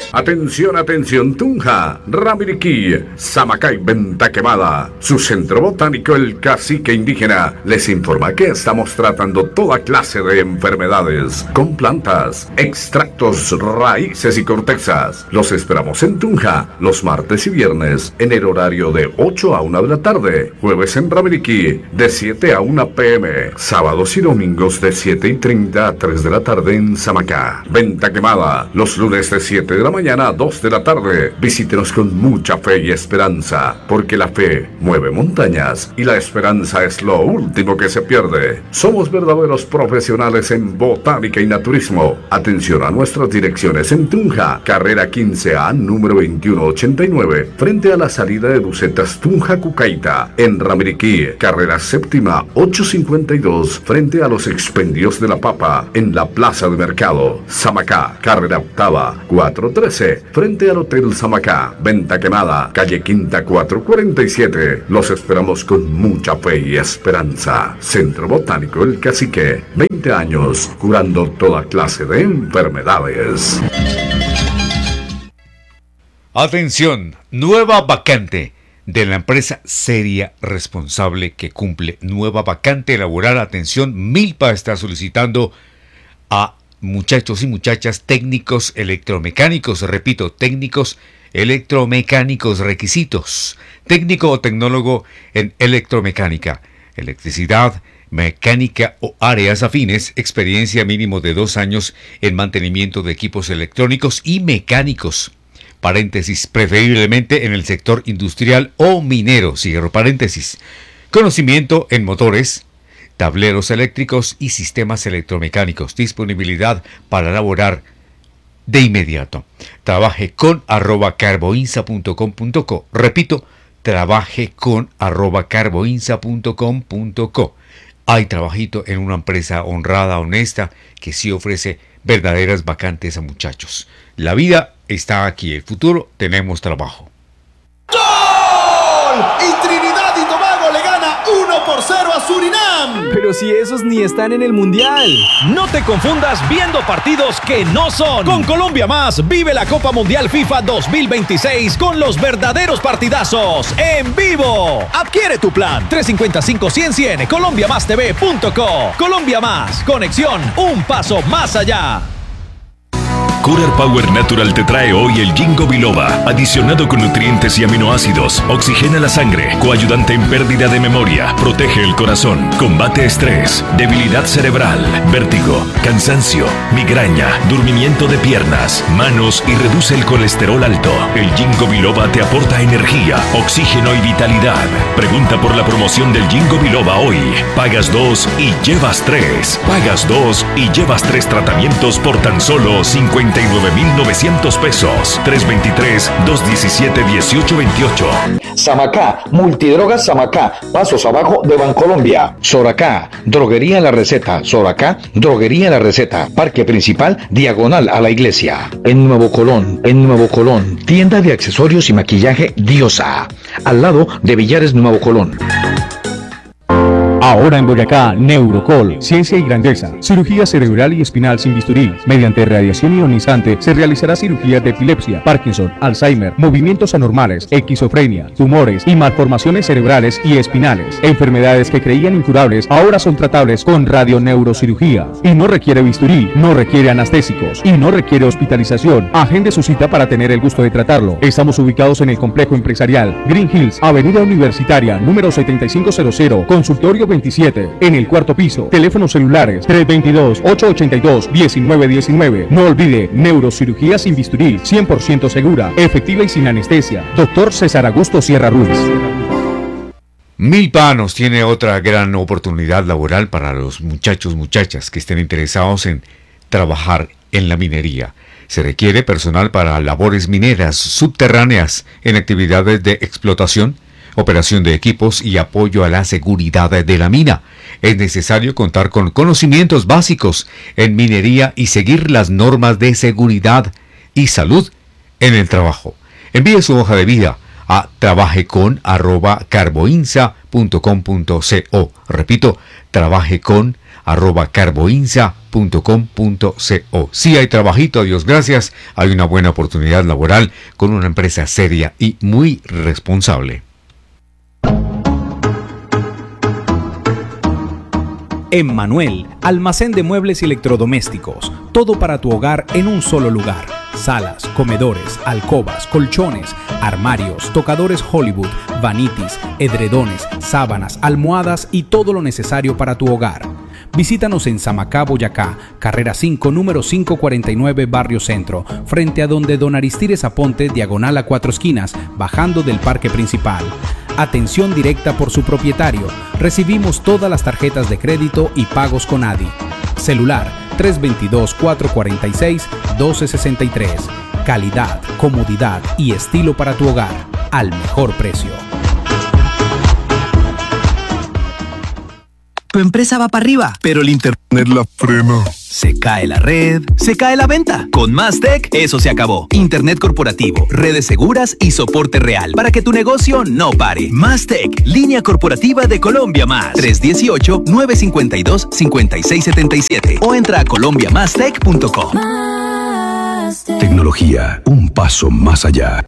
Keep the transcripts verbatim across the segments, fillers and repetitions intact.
Atención, atención, Tunja, Ramiriquí, Samacay, Venta Quemada. Su centro botánico, el Cacique Indígena, les informa que estamos tratando toda clase de enfermedades con plantas, extractos, raíces y cortezas. Los esperamos en Tunja los martes y viernes en el horario de ocho a una de la tarde, jueves en Ramiriquí de siete a una pe eme, sábados y domingos de siete y treinta a tres de la tarde en Samacá. Venta Quemada los lunes de siete de la mañana a dos de la tarde. Visítenos con mucha fe y esperanza, porque la fe mueve montañas y la esperanza es lo último que se pierde. Somos verdaderos profesionales en botánica y naturismo. Atención a nuestras direcciones en Tunja, carrera quince A, número veintiuno ochenta y nueve, frente a la salida de Bucetas Tunja Cucaita. En Ramiriquí, carrera séptima ochocientos cincuenta y dos, frente a los expendios de la papa, en la plaza de mercado. Samacá, carrera octava cuatrocientos trece, frente al Hotel Samacá. Venta Quemada, calle Quinta cuatrocientos cuarenta y siete. Los esperamos con mucha fe y esperanza. Centro Botánico El Cacique, veinte años curando toda clase de enfermedades. Atención, nueva vacante de la empresa seria responsable que cumple. Nueva vacante laboral. Atención, Milpa está solicitando a muchachos y muchachas técnicos electromecánicos. Repito, técnicos electromecánicos. Requisitos: técnico o tecnólogo en electromecánica, electricidad, mecánica o áreas afines, experiencia mínimo de dos años en mantenimiento de equipos electrónicos y mecánicos. Paréntesis, preferiblemente en el sector industrial o minero, cierro paréntesis. Conocimiento en motores, tableros eléctricos y sistemas electromecánicos. Disponibilidad para laborar de inmediato. Trabaje con arroba carboinsa punto com punto co. Repito, trabaje con arroba carboinsa punto com punto co. Hay trabajito en una empresa honrada, honesta, que sí ofrece verdaderas vacantes a muchachos. La vida está aquí, el futuro tenemos trabajo. ¡Gol! Y Trinidad y Tobago le gana uno por cero a Surinam. Pero si esos ni están en el Mundial. No te confundas viendo partidos que no son. Con Colombia Más, vive la Copa Mundial FIFA dos mil veintiséis con los verdaderos partidazos en vivo. Adquiere tu plan tres cinco cinco, cien, cien, colombia más t v punto co. Colombia Más, conexión un paso más allá. Cooler Power Natural te trae hoy el Ginkgo Biloba, adicionado con nutrientes y aminoácidos, oxigena la sangre, coayudante en pérdida de memoria, protege el corazón, combate estrés, debilidad cerebral, vértigo, cansancio, migraña, durmimiento de piernas, manos y reduce el colesterol alto. El Ginkgo Biloba te aporta energía, oxígeno y vitalidad. Pregunta por la promoción del Ginkgo Biloba hoy. Pagas dos y llevas tres. Pagas dos y llevas tres tratamientos por tan solo cincuenta y nueve mil novecientos pesos. tres dos tres, dos uno siete, uno ocho dos ocho. Samacá, Multidrogas Samacá, pasos abajo de Bancolombia. Soracá, Droguería La Receta. Soracá, Droguería La Receta, Parque Principal, diagonal a la iglesia. En Nuevo Colón, en Nuevo Colón, tienda de accesorios y maquillaje Diosa, al lado de Villares Nuevo Colón. Ahora en Boyacá, Neurocol, ciencia y grandeza, cirugía cerebral y espinal sin bisturí. Mediante radiación ionizante se realizará cirugía de epilepsia, Parkinson, Alzheimer, movimientos anormales, esquizofrenia, tumores y malformaciones cerebrales y espinales. Enfermedades que creían incurables ahora son tratables con radioneurocirugía. Y no requiere bisturí, no requiere anestésicos y no requiere hospitalización. Agende su cita para tener el gusto de tratarlo. Estamos ubicados en el complejo empresarial Green Hills, Avenida Universitaria, número setenta y cinco cero cero, consultorio veintisiete, en el cuarto piso. Teléfonos celulares tres dos dos, ocho ocho dos, uno nueve uno nueve. No olvide, neurocirugía sin bisturí, cien por ciento segura, efectiva y sin anestesia. Doctor César Augusto Sierra Ruiz. Milpa nos tiene otra gran oportunidad laboral para los muchachos, muchachas que estén interesados en trabajar en la minería. Se requiere personal para labores mineras subterráneas en actividades de explotación, operación de equipos y apoyo a la seguridad de la mina. Es necesario contar con conocimientos básicos en minería y seguir las normas de seguridad y salud en el trabajo. Envíe su hoja de vida a trabajecon arroba carboinsa punto com punto co. Repito, trabajecon arroba carboinsa punto com punto co. Sí hay trabajito, a Dios gracias, hay una buena oportunidad laboral con una empresa seria y muy responsable. Emmanuel, almacén de muebles y electrodomésticos, todo para tu hogar en un solo lugar. Salas, comedores, alcobas, colchones, armarios, tocadores Hollywood, vanitis, edredones, sábanas, almohadas y todo lo necesario para tu hogar. Visítanos en Samacá, Boyacá, carrera cinco, número quinientos cuarenta y nueve, Barrio Centro, frente a donde Don Aristides Aponte, diagonal a Cuatro Esquinas, bajando del parque principal. Atención directa por su propietario. Recibimos todas las tarjetas de crédito y pagos con A D I. Celular tres dos dos, cuatro cuatro seis, uno dos seis tres. Calidad, comodidad y estilo para tu hogar al mejor precio. Tu empresa va para arriba, pero el internet la frena. Se cae la red, se cae la venta. Con Mastec, eso se acabó. Internet corporativo, redes seguras y soporte real para que tu negocio no pare. Mastec, línea corporativa de Colombia Más. tres uno ocho, nueve cinco dos, cinco seis siete siete o entra a colombia mastec punto com. Tecnología, un paso más allá.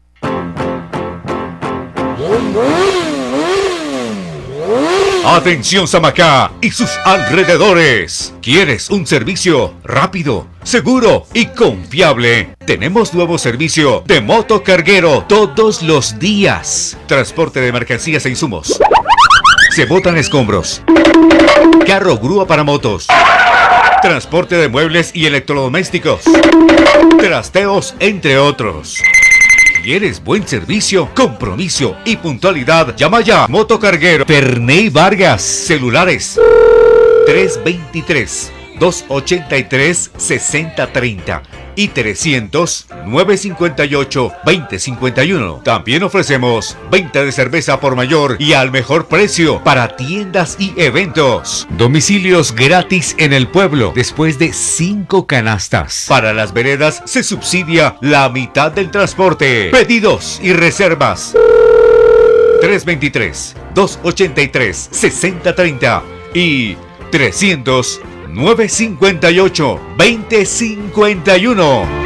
Atención Samacá y sus alrededores. ¿Quieres un servicio rápido, seguro y confiable? Tenemos nuevo servicio de motocarguero todos los días. Transporte de mercancías e insumos. Se botan escombros. Carro grúa para motos. Transporte de muebles y electrodomésticos. Trasteos, entre otros. ¿Quieres buen servicio, compromiso y puntualidad? Llama ya. Motocarguero Ferney Vargas. Celulares tres dos tres, dos ocho tres, seis cero tres cero y trescientos, nueve cinco ocho, dos cero cinco uno. También ofrecemos venta de cerveza por mayor y al mejor precio para tiendas y eventos. Domicilios gratis en el pueblo después de cinco canastas. Para las veredas se subsidia la mitad del transporte. Pedidos y reservas tres dos tres, dos ocho tres, seis cero tres cero y trescientos, nueve cinco ocho, dos cero cinco uno.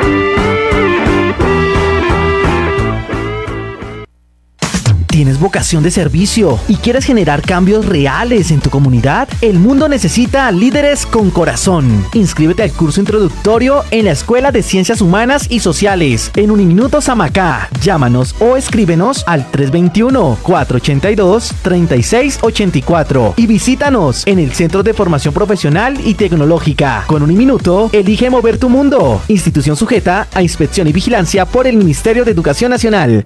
¿Tienes vocación de servicio y quieres generar cambios reales en tu comunidad? El mundo necesita líderes con corazón. Inscríbete al curso introductorio en la Escuela de Ciencias Humanas y Sociales en Uniminuto Samacá. Llámanos o escríbenos al tres dos uno, cuatro ocho dos, tres seis ocho cuatro y visítanos en el Centro de Formación Profesional y Tecnológica. Con Uniminuto, elige mover tu mundo. Institución sujeta a inspección y vigilancia por el Ministerio de Educación Nacional.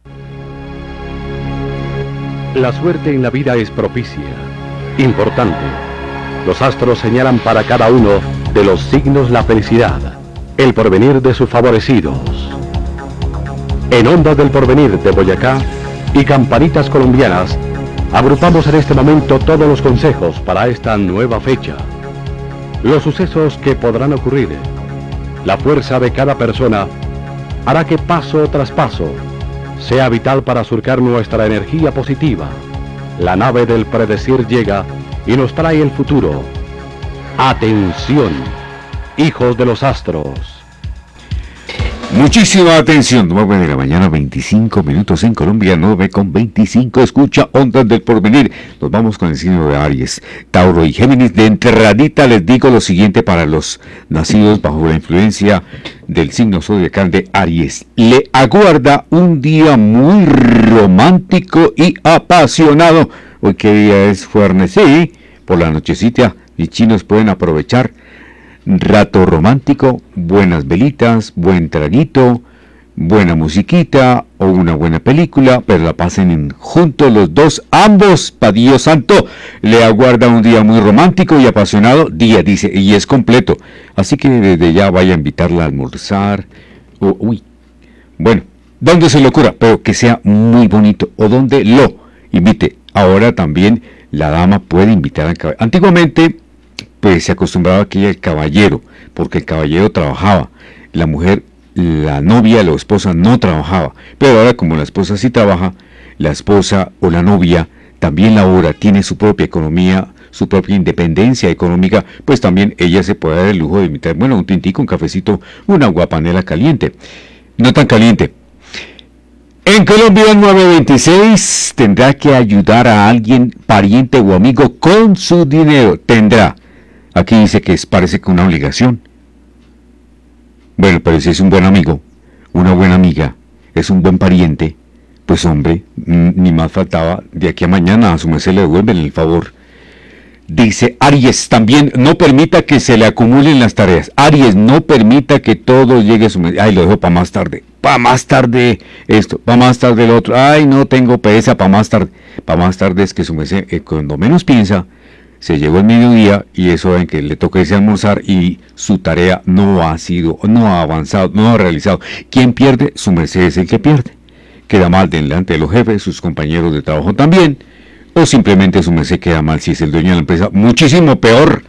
La suerte en la vida es propicia, importante. Los astros señalan para cada uno de los signos la felicidad, el porvenir de sus favorecidos. En Ondas del Porvenir de Boyacá y Campanitas Colombianas, agrupamos en este momento todos los consejos para esta nueva fecha. Los sucesos que podrán ocurrir, la fuerza de cada persona, hará que paso tras paso sea vital para surcar nuestra energía positiva. La nave del predecir llega y nos trae el futuro. Atención, hijos de los astros. Muchísima atención, nueve de la mañana, veinticinco minutos en Colombia, nueve con veinticinco, escucha Ondas del Porvenir. Nos vamos con el signo de Aries, Tauro y Géminis. De enterradita les digo lo siguiente para los nacidos bajo la influencia del signo zodiacal de Aries. Le aguarda un día muy romántico y apasionado. Hoy qué día es, Fuernes, sí, por la nochecita, y chinos pueden aprovechar rato romántico, buenas velitas, buen traguito, buena musiquita o una buena película, pero la pasen en, juntos los dos, ambos, pa' Dios santo. Le aguarda un día muy romántico y apasionado, día, dice, y es completo, así que desde ya vaya a invitarla a almorzar, o, uy, bueno, donde se le ocurra, pero que sea muy bonito, o donde lo invite. Ahora también la dama puede invitar al caballero. Antiguamente pues se acostumbraba que ella el caballero, porque el caballero trabajaba, la mujer, la novia, la esposa no trabajaba, pero ahora como la esposa sí trabaja, la esposa o la novia también labora, tiene su propia economía, su propia independencia económica, pues también ella se puede dar el lujo de invitar, bueno, un tintico, un cafecito, una aguapanela caliente. No tan caliente. En Colombia nueve veintiséis tendrá que ayudar a alguien, pariente o amigo, con su dinero. Tendrá. Aquí dice que es, parece que una obligación. Bueno, pero si es un buen amigo, una buena amiga, es un buen pariente, pues hombre, ni más faltaba, de aquí a mañana a su merced le devuelven el favor. Dice Aries, también no permita que se le acumulen las tareas. Aries, no permita que todo llegue a su merced. Ay, lo dejo para más tarde. Para más tarde esto, para más tarde lo otro. Ay, no tengo pereza, para más tarde. Para más tarde es que su merced, eh, cuando menos piensa, se llegó el mediodía y eso en que le toca irse a almorzar y su tarea no ha sido, no ha avanzado, no ha realizado. ¿Quién pierde? Su merced es el que pierde. Queda mal delante de los jefes, sus compañeros de trabajo también, o simplemente su merced queda mal si es el dueño de la empresa. Muchísimo peor.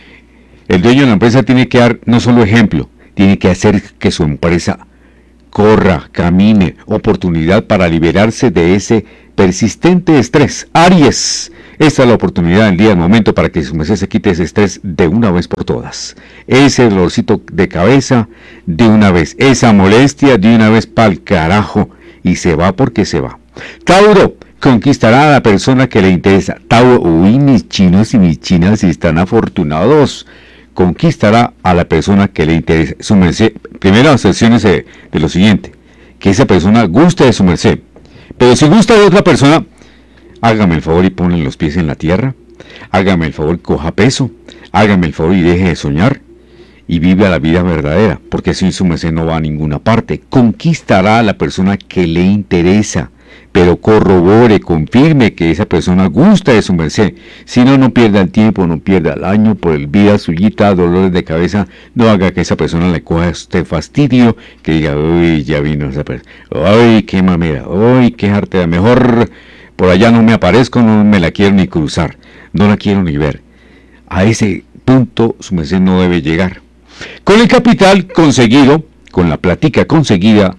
El dueño de la empresa tiene que dar no solo ejemplo, tiene que hacer que su empresa corra, camine, oportunidad para liberarse de ese persistente estrés. Aries, esta es la oportunidad, el día, el momento para que su merced se quite ese estrés de una vez por todas. Ese dolorcito de cabeza de una vez, esa molestia de una vez pa'l carajo, y se va porque se va. Tauro, conquistará a la persona que le interesa. Tauro, uy, mis chinos y mis chinas están afortunados. Conquistará a la persona que le interesa. Su merced, primero asociaciones de, de lo siguiente, que esa persona guste de su merced. Pero si gusta de otra persona, hágame el favor y ponle los pies en la tierra. Hágame el favor y coja peso. Hágame el favor y deje de soñar. Y vive la vida verdadera, porque así su merced no va a ninguna parte. Conquistará a la persona que le interesa, pero corrobore, confirme que esa persona gusta de su merced. Si no, no pierda el tiempo, no pierda el año por el vida suyita, dolores de cabeza. No haga que esa persona le coja este fastidio, que diga, uy, ya vino esa persona, uy, qué mamera, uy, qué jartera, mejor por allá no me aparezco, no me la quiero ni cruzar, no la quiero ni ver. A ese punto su merced no debe llegar. Con el capital conseguido, con la platica conseguida,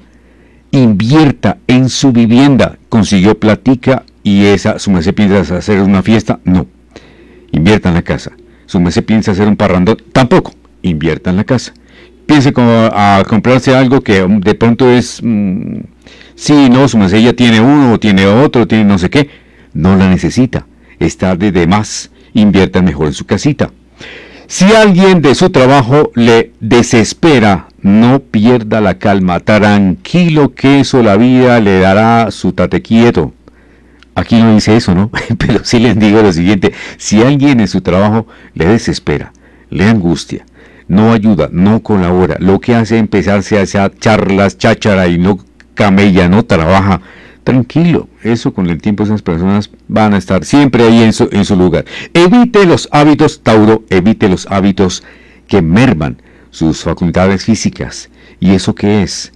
invierta en su vivienda. Consiguió platica y esa, su merced piensa hacer una fiesta, no. Invierta en la casa. Su merced piensa hacer un parrandón, tampoco. Invierta en la casa. Piense como a comprarse algo que de pronto es, mmm, sí, no, su merced ya tiene uno, o tiene otro, tiene no sé qué. No la necesita. Está de, de más. Invierta mejor en su casita. Si alguien de su trabajo le desespera, no pierda la calma. Tranquilo que eso la vida le dará su tate quieto. Aquí no dice eso, ¿no? Pero sí les digo lo siguiente. Si alguien en su trabajo le desespera, le angustia, no ayuda, no colabora, lo que hace es empezarse a hacer charlas, cháchara y no camella, no trabaja, tranquilo, eso con el tiempo esas personas van a estar siempre ahí en su, en su lugar. Evite los hábitos, Tauro, evite los hábitos que merman sus facultades físicas. ¿Y eso qué es?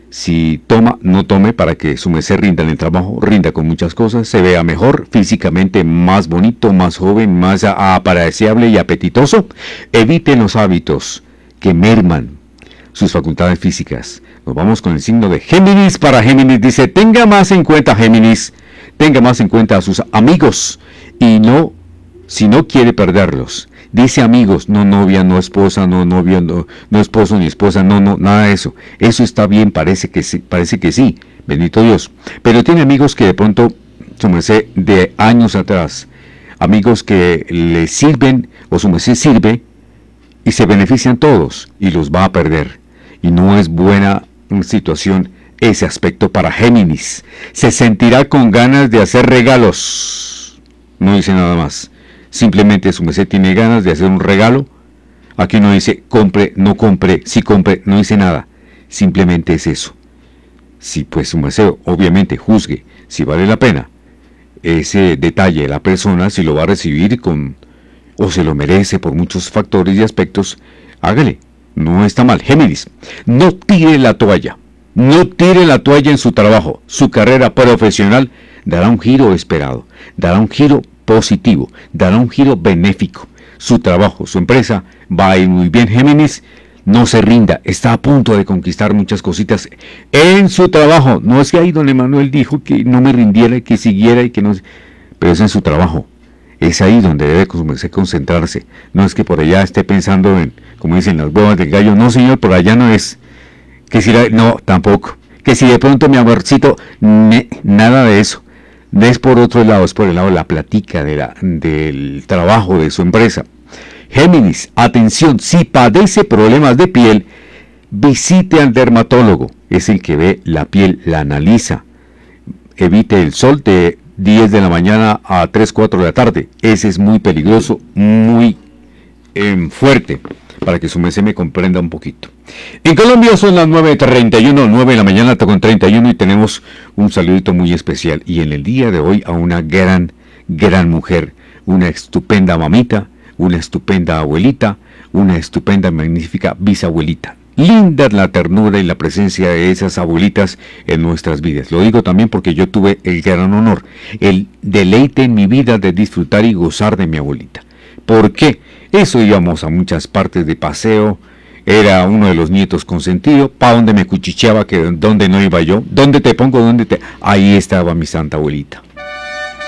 Si toma, no tome para que su merced rinda en el trabajo, rinda con muchas cosas, se vea mejor, físicamente más bonito, más joven, más apreciable y apetitoso. Evite los hábitos que merman sus facultades físicas. Nos vamos con el signo de Géminis. Para Géminis dice, tenga más en cuenta, Géminis, tenga más en cuenta a sus amigos y no, si no quiere perderlos. Dice amigos, no novia, no esposa, no novia, no, no esposo ni esposa, no, no, nada de eso. Eso está bien, parece que sí, parece que sí, bendito Dios. Pero tiene amigos que de pronto, su merced, de años atrás, amigos que le sirven, o su merced sirve, y se benefician todos, y los va a perder. Y no es buena situación ese aspecto para Géminis. Se sentirá con ganas de hacer regalos. No dice nada más. Simplemente su merced tiene ganas de hacer un regalo. Aquí no dice compre, no compre, si compre, no dice nada. Simplemente es eso. Si pues su merced obviamente juzgue si vale la pena ese detalle de la persona, si lo va a recibir con o se lo merece por muchos factores y aspectos, hágale. No está mal. Géminis, no tire la toalla. No tire la toalla en su trabajo. Su carrera profesional dará un giro esperado. Dará un giro positivo. Dará un giro benéfico. Su trabajo, su empresa va a ir muy bien. Géminis, no se rinda. Está a punto de conquistar muchas cositas en su trabajo. No es que ahí don Emanuel dijo que no me rindiera y que siguiera y que no... Pero es en su trabajo. Es ahí donde debe concentrarse. No es que por allá esté pensando en, como dicen, las huevas del gallo. No, señor, por allá no es. Que si la, no, tampoco. Que si de pronto, mi amorcito, ne, nada de eso. Es por otro lado, es por el lado de la platica de la, del trabajo de su empresa. Géminis, atención, si padece problemas de piel, visite al dermatólogo. Es el que ve la piel, la analiza. Evite el sol de diez de la mañana a tres, cuatro de la tarde. Ese es muy peligroso, muy eh, fuerte, para que su merced me comprenda un poquito. En Colombia son las nueve treinta y uno, nueve de la mañana con treinta y uno, y tenemos un saludito muy especial. Y en el día de hoy a una gran, gran mujer, una estupenda mamita, una estupenda abuelita, una estupenda, magnífica bisabuelita. Linda la ternura y la presencia de esas abuelitas en nuestras vidas. Lo digo también porque yo tuve el gran honor, el deleite en mi vida de disfrutar y gozar de mi abuelita. ¿Por qué? Eso íbamos a muchas partes de paseo, era uno de los nietos consentidos, pa' donde me cuchicheaba, que donde no iba yo, ¿dónde te pongo? ¿Dónde te...? Ahí estaba mi santa abuelita.